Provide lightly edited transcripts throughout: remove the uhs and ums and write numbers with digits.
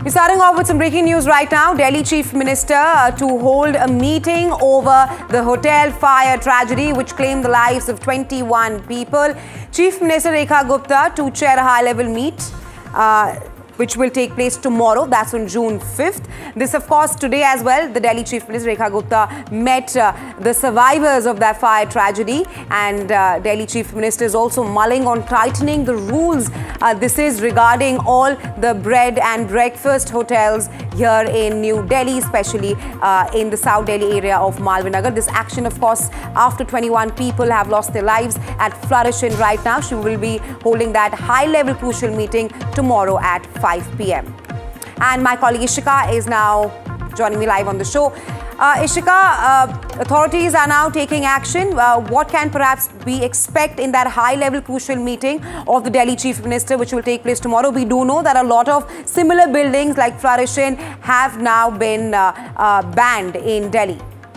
We're starting off with some breaking news right now. Delhi Chief Minister to hold a meeting over the hotel fire tragedy which claimed the lives of 21 people. Chief Minister Rekha Gupta to chair a high-level meet which will take place tomorrow. That's on June 5th. This, of course, today as well, the Delhi Chief Minister Rekha Gupta met the survivors of that fire tragedy, and Delhi Chief Minister is also mulling on tightening the rules. This is regarding all the bread and breakfast hotels here in New Delhi, especially in the South Delhi area of Malviya Nagar. This action, of course, after 21 people have lost their lives at Flourish Inn right now. She will be holding that high-level crucial meeting tomorrow at 5 p.m. And my colleague Ishika is now joining me live on the show. Ishika, authorities are now taking action. What can perhaps we expect in that high-level crucial meeting of the Delhi Chief Minister, which will take place tomorrow? We do know that a lot of similar buildings like Flourish Inn have now been banned in Delhi.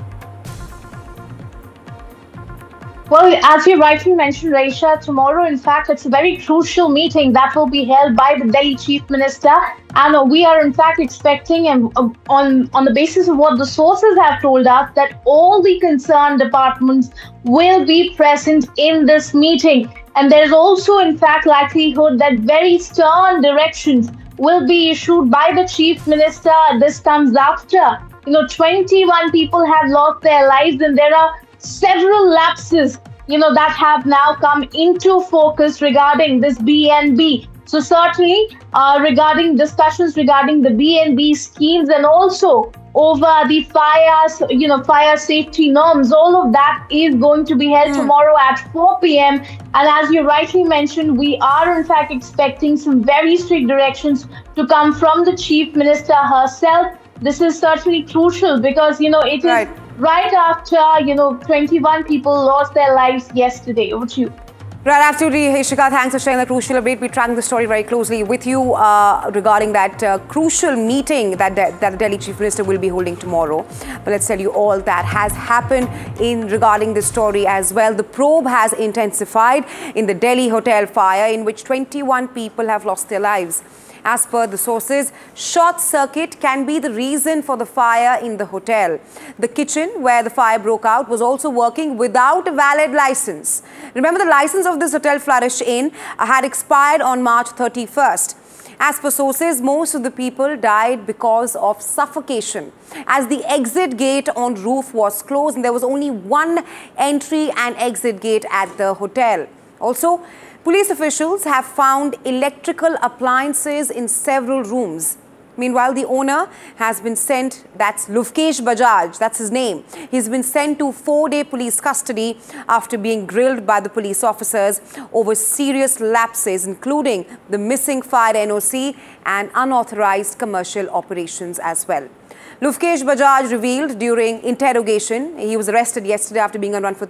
Well, as you rightly mentioned, Raisha, tomorrow, in fact, it's a very crucial meeting that will be held by the Delhi Chief Minister. And we are, in fact, expecting, and on the basis of what the sources have told us, that all the concerned departments will be present in this meeting. And there is also, in fact, likelihood that very stern directions will be issued by the Chief Minister. This comes after, 21 people have lost their lives, and there are several lapses, that have now come into focus regarding this BNB. So certainly regarding discussions regarding the BNB schemes and also over the fire safety norms, all of that is going to be held tomorrow at 4 p.m. And as you rightly mentioned, we are in fact expecting some very strict directions to come from the Chief Minister herself. This is certainly crucial because, it is right after, 21 people lost their lives yesterday. Over to you. Right, absolutely, Ishika. Thanks for sharing the crucial update. We're tracking the story very closely with you regarding that crucial meeting that the Delhi Chief Minister will be holding tomorrow. But let's tell you all that has happened regarding this story as well. The probe has intensified in the Delhi hotel fire in which 21 people have lost their lives. As per the sources, short circuit can be the reason for the fire in the hotel. The kitchen where the fire broke out was also working without a valid license. Remember, the license of this hotel Flourish Inn had expired on March 31st. As per sources, most of the people died because of suffocation, as the exit gate on roof was closed and there was only one entry and exit gate at the hotel. Also, police officials have found electrical appliances in several rooms. Meanwhile, the owner has been sent, that's Lufkesh Bajaj, that's his name. He's been sent to 4-day police custody after being grilled by the police officers over serious lapses, including the missing fire NOC and unauthorized commercial operations as well. Lufkesh Bajaj revealed during interrogation, he was arrested yesterday after being on run for